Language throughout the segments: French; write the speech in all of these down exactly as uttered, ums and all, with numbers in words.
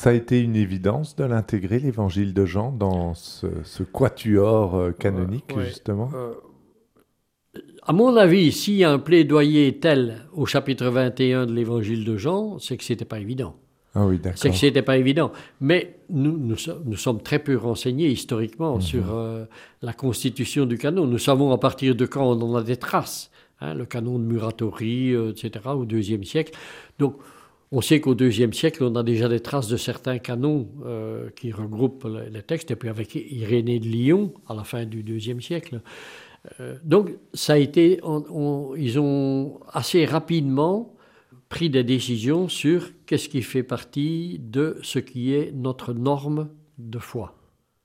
Ça a été une évidence de l'intégrer, l'évangile de Jean, dans ce, ce quatuor euh, canonique, Ouais, ouais. justement. Euh, à mon avis, s'il y a un plaidoyer tel au chapitre vingt et un de l'évangile de Jean, c'est que c'était pas évident. Ah oui, C'est que d'accord. c'était pas évident. Mais nous, nous, so- nous sommes très peu renseignés historiquement Mhm. sur euh, la constitution du canon. Nous savons à partir de quand on en a des traces. Hein, le canon de Muratori, euh, et cetera, au deuxième siècle. Donc, on sait qu'au deuxième siècle, on a déjà des traces de certains canons euh, qui regroupent les, les textes. Et puis avec Irénée de Lyon, à la fin du deuxième siècle. Euh, donc, ça a été, on- on- ils ont assez rapidement pris des décisions sur qu'est-ce qui fait partie de ce qui est notre norme de foi.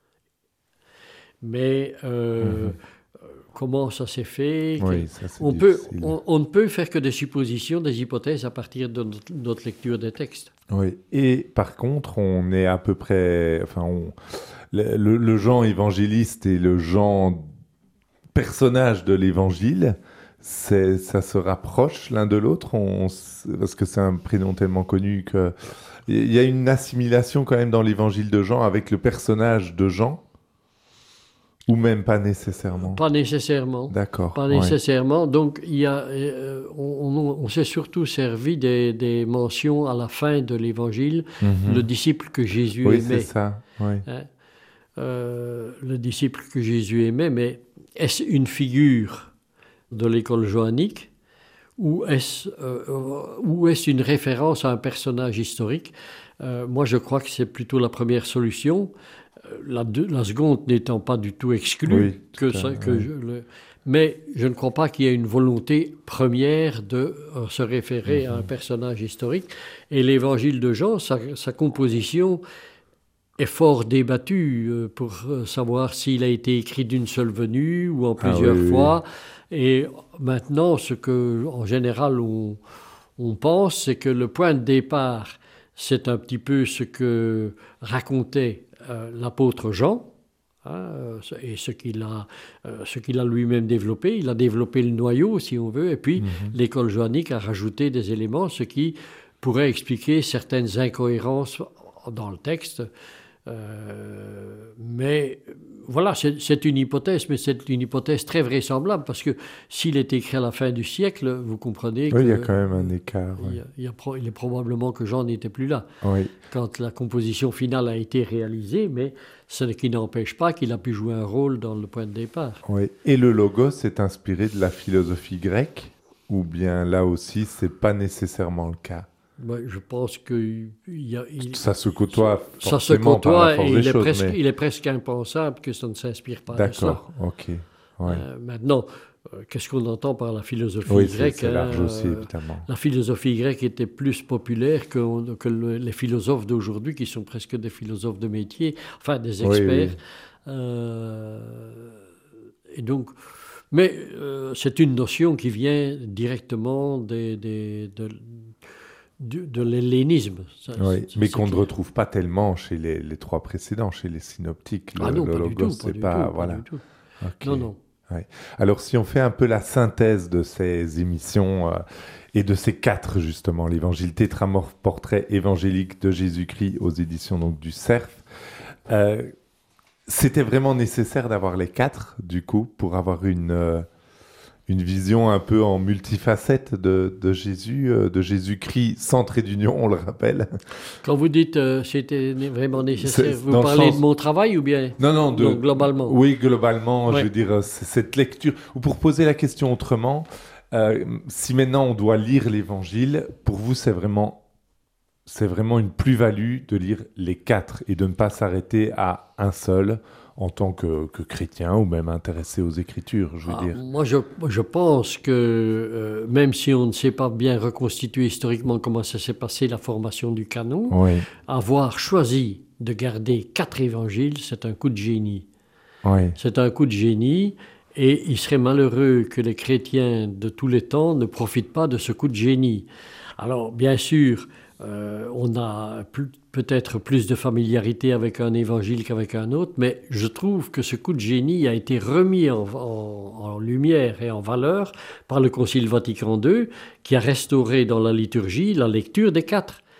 Mais euh, Mhm. comment ça s'est fait? Oui, ça c'est on, peut, difficile. on, on ne peut faire que des suppositions, des hypothèses à partir de notre, notre lecture des textes. Oui. Et par contre, on est à peu près... Enfin, on- le, le- le Jean évangéliste et le Jean personnage de l'évangile, c'est, ça se rapproche l'un de l'autre, on, s- parce que c'est un prénom tellement connu que... Il y a une assimilation quand même dans l'évangile de Jean avec le personnage de Jean, ou même pas nécessairement. Pas nécessairement. D'accord, Pas ouais. nécessairement. Donc, il y a, euh, on, on- on s'est surtout servi des, des mentions à la fin de l'évangile, Mhm. le disciple que Jésus Oui, c'est aimait. ça, ouais. Hein. Euh, le disciple que Jésus aimait, mais est-ce une figure de l'école johannique ou est-ce, euh, ou est-ce une référence à un personnage historique? Euh, Moi, je crois que c'est plutôt la première solution, euh, la, deux- la seconde n'étant pas du tout exclue. Oui, que tout à- ça, que ouais. je, le- mais je ne crois pas qu'il y ait une volonté première de euh, se référer à un personnage historique. Et l'évangile de Jean, sa, sa composition est fort débattu euh, pour euh, savoir s'il a été écrit d'une seule venue ou en Ah plusieurs oui, oui, fois. Et maintenant, ce que, en général, on, on pense, c'est que le point de départ, c'est un petit peu ce que racontait euh, l'apôtre Jean, hein, euh, et ce qu'il a, euh, ce qu'il a lui-même développé. Il a développé le noyau, si on veut, et puis Mhm. l'école johannique a rajouté des éléments, ce qui pourrait expliquer certaines incohérences dans le texte. Euh, mais voilà, c'est c'est une hypothèse, mais c'est une hypothèse très vraisemblable parce que s'il est écrit à la fin du siècle, vous comprenez Oui, il y a que quand même un écart. il, Ouais. y a- il y a pro- il est probablement que Jean n'était plus là Oui. quand la composition finale a été réalisée, mais ce qui n'empêche pas qu'il a pu jouer un rôle dans le point de départ. Oui. Et le logos est inspiré de la philosophie grecque, ou bien là aussi, c'est pas nécessairement le cas. Moi, je pense que il y a, il- Ça se côtoie ça se forcément par la côtoie force et des il est, choses, presque, mais... il est presque impensable que ça ne s'inspire pas de cela. D'accord, ok. Ouais. Euh, maintenant, euh, qu'est-ce qu'on entend par la philosophie Oui, c'est grecque? c'est large hein, aussi, euh, évidemment. La philosophie grecque était plus populaire que, on- que le- les philosophes d'aujourd'hui, qui sont presque des philosophes de métier, enfin des Oui, experts. oui. Euh, et donc, mais euh, c'est une notion qui vient directement des, des- de, de, de l'hellénisme. Ça, Oui, c'est- mais c'est qu'on ne clair. retrouve pas tellement chez les, les trois précédents, chez les synoptiques. Le, Ah non, le pas du logos, tout, pas c'est du pas... tout, pas voilà. du tout. Ok. Non, non. Ouais. Alors, si on fait un peu la synthèse de ces émissions euh, et de ces quatre, justement, l'évangile tétramorphe portrait évangélique de Jésus-Christ aux éditions donc, du Cerf, euh, c'était vraiment nécessaire d'avoir les quatre, du coup, pour avoir une, euh, une vision un peu en multifacette de, de Jésus, euh, de Jésus-Christ sans trait d'union, on le rappelle. Quand vous dites euh, c'était né- vraiment nécessaire, C'est vous dans le parlez sens- de mon travail ou bien Non, non, de... Non, globalement. Oui, globalement, Ouais. je veux dire, euh, c'est cette lecture. Ou pour poser la question autrement, euh, si maintenant on doit lire l'Évangile, pour vous, c'est vraiment, c'est vraiment une plus-value de lire les quatre et de ne pas s'arrêter à un seul en tant que, que chrétien ou même intéressé aux Écritures, je veux Ah, dire. moi, je, je pense que euh, même si on ne sait pas bien reconstituer historiquement comment ça s'est passé, la formation du canon, Oui, avoir choisi de garder quatre évangiles, c'est un coup de génie. oui, C'est un coup de génie et il serait malheureux que les chrétiens de tous les temps ne profitent pas de ce coup de génie. Alors, bien sûr, euh, on a plus- peut-être plus de familiarité avec un évangile qu'avec un autre, mais je trouve que ce coup de génie a été remis en, en- en lumière et en valeur par le Concile Vatican deux, qui a restauré dans la liturgie la lecture des quatre.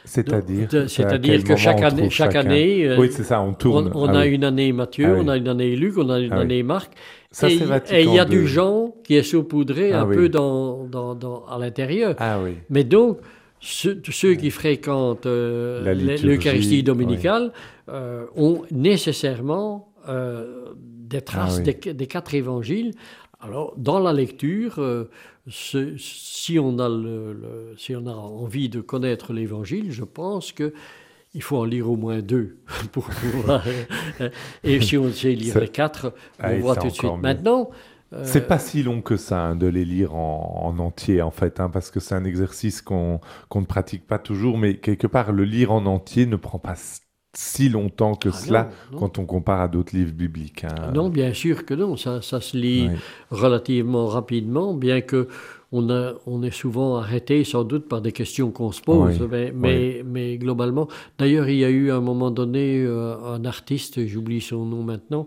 C'est-à-dire de, C'est-à-dire que chaque année, chaque année euh, oui, c'est ça, on tourne. On, on ah, a oui. une année Matthieu, ah, on a une année Luc, on a une ah, année oui. Marc. Ça, et il y a deux. du Jean qui est saupoudré ah, un oui. peu dans, dans, dans, à l'intérieur. Ah, oui. Mais donc, ceux, ceux qui fréquentent euh, l'Eucharistie dominicale oui. euh, ont nécessairement euh, des traces ah, oui. des, des quatre évangiles. Alors, dans la lecture, euh, ce, si, on a le, le, si on a envie de connaître l'Évangile, je pense que il faut en lire au moins deux pour pouvoir. Et si on sait lire les quatre, on ah, voit tout de suite. Mieux. Maintenant, euh... c'est pas si long que ça hein, de les lire en, en entier en fait, hein, parce que c'est un exercice qu'on qu'on ne pratique pas toujours, mais quelque part le lire en entier ne prend pas si longtemps que ah cela non, non. quand on compare à d'autres livres bibliques. Hein. Non, bien sûr que non, ça, ça se lit oui. relativement rapidement, bien que on, a, on est souvent arrêté sans doute par des questions qu'on se pose, oui. mais, mais, oui. mais globalement, d'ailleurs il y a eu à un moment donné euh, un artiste, j'oublie son nom maintenant,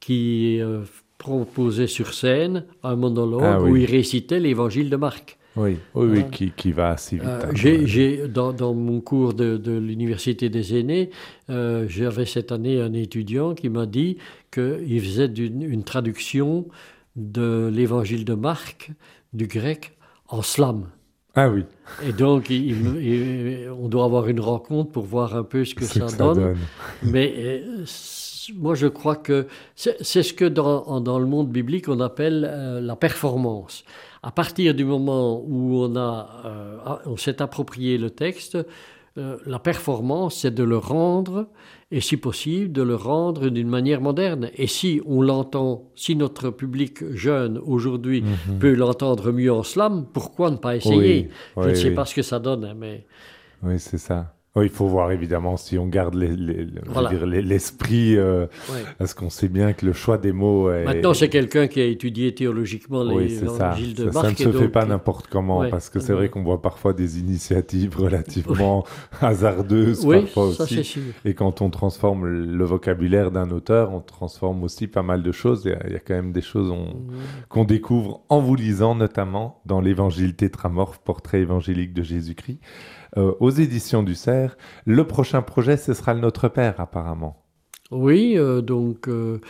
qui euh, proposait sur scène un monologue ah, oui. où il récitait l'évangile de Marc. Oui, oui, oui hein? qui, qui va assez vite. Euh, hein, j'ai, ouais. j'ai, dans, dans mon cours de, de l'Université des aînés, euh, j'avais cette année un étudiant qui m'a dit qu'il faisait d'une, une traduction de l'évangile de Marc, du grec, en slam. Ah oui. Et donc, il, il, on doit avoir une rencontre pour voir un peu ce que, ça, que ça donne. donne. Mais euh, moi, je crois que c'est, c'est ce que dans, dans le monde biblique, on appelle euh, la performance. À partir du moment où on, a, euh, on s'est approprié le texte, euh, la performance, c'est de le rendre, et si possible, de le rendre d'une manière moderne. Et si on l'entend, si notre public jeune aujourd'hui mm-hmm. peut l'entendre mieux en slam, pourquoi ne pas essayer ? oui, Je oui, ne sais oui. pas ce que ça donne, hein, mais... Oui, c'est ça. Oui, il faut voir évidemment si on garde les, les, voilà. dire, les, l'esprit, euh, ouais. parce qu'on sait bien que le choix des mots est... Maintenant, c'est quelqu'un qui a étudié théologiquement les oui, l'évangile de ça, Marc. Ça ne se donc... fait pas n'importe comment, ouais. parce que c'est ouais. vrai qu'on voit parfois des initiatives relativement oui. hasardeuses, oui, parfois ça, aussi. C'est sûr. Et quand on transforme le vocabulaire d'un auteur, on transforme aussi pas mal de choses. Il y a, il y a quand même des choses on, mmh. qu'on découvre en vous lisant, notamment dans l'Évangile tétramorphe, portrait évangélique de Jésus-Christ. Euh, aux éditions du Cerf. Le prochain projet, ce sera le Notre Père, apparemment. Oui, euh, donc euh,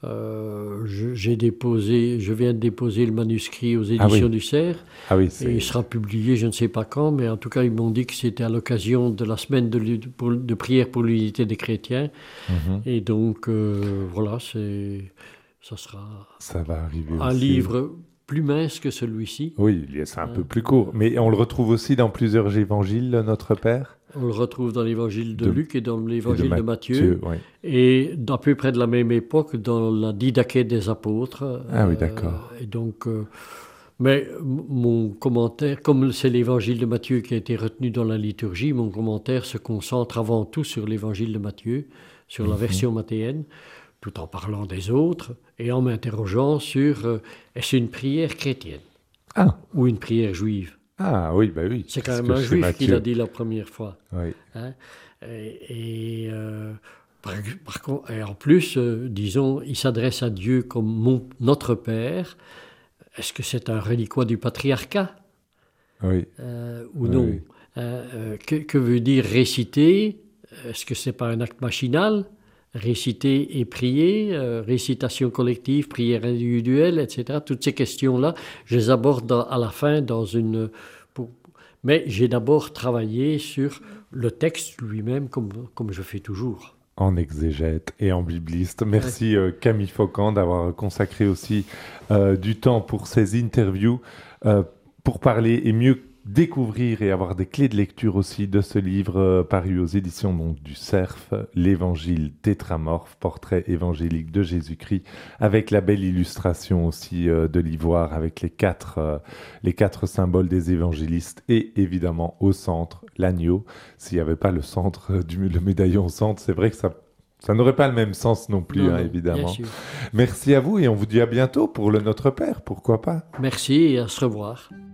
euh, je, j'ai déposé, je viens de déposer le manuscrit aux éditions ah oui. du Cerf. Ah oui, c'est... Et il sera publié, je ne sais pas quand, mais en tout cas, ils m'ont dit que c'était à l'occasion de la semaine de, de, de prière pour l'unité des chrétiens. Mm-hmm. Et donc, euh, voilà, c'est, ça sera ça va arriver un aussi. livre plus mince que celui-ci. Oui, c'est un euh, peu plus court. Mais on le retrouve aussi dans plusieurs évangiles, Notre Père. On le retrouve dans l'évangile de, de Luc et dans l'évangile de, de Matthieu. Matthieu oui. Et d'à peu près de la même époque, dans la Didaché des apôtres. Ah euh, oui, d'accord. Et donc, euh, mais mon commentaire, comme c'est l'évangile de Matthieu qui a été retenu dans la liturgie, mon commentaire se concentre avant tout sur l'évangile de Matthieu, sur la mm-hmm. version mathéenne, tout en parlant des autres et en m'interrogeant sur euh, est-ce une prière chrétienne ah. ou une prière juive. Ah oui, bah oui. C'est quand même un juif qui l'a dit la première fois. Oui. Hein? Et, et, euh, par, par contre, et en plus, euh, disons, il s'adresse à Dieu comme mon, notre Père. Est-ce que c'est un reliquat du patriarcat oui. euh, ou oui, non oui. Euh, que, que veut dire réciter? Est-ce que c'est pas un acte machinal? Réciter et prier, euh, récitation collective, prière individuelle, et cetera. Toutes ces questions-là, je les aborde dans, à la fin dans une... Pour... Mais j'ai d'abord travaillé sur le texte lui-même, comme, comme je fais toujours. En exégète et en bibliste. Merci ouais. euh, Camille Faucand d'avoir consacré aussi euh, du temps pour ces interviews, euh, pour parler et mieux découvrir et avoir des clés de lecture aussi de ce livre euh, paru aux éditions donc, du Cerf, l'Évangile tétramorphe, portrait évangélique de Jésus-Christ, avec la belle illustration aussi euh, de l'ivoire, avec les quatre, euh, les quatre symboles des évangélistes et évidemment au centre, l'agneau. S'il n'y avait pas le centre, du, le médaillon au centre, c'est vrai que ça Ça n'aurait pas le même sens non plus, non, hein, évidemment. Merci à vous et on vous dit à bientôt pour le Notre Père, pourquoi pas. Merci et à se revoir.